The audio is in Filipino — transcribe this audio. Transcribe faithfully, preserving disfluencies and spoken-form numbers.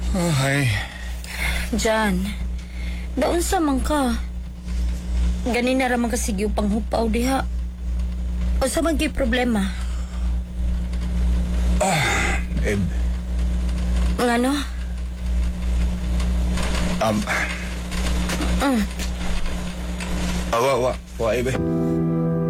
Oh, hi. Jan, daon sa man ka. Gani na ramang kasigyo panghupaw diha. O sa man kay problema? Eb, Ngano? um... Mm. Awa, wa, wa, Ebe.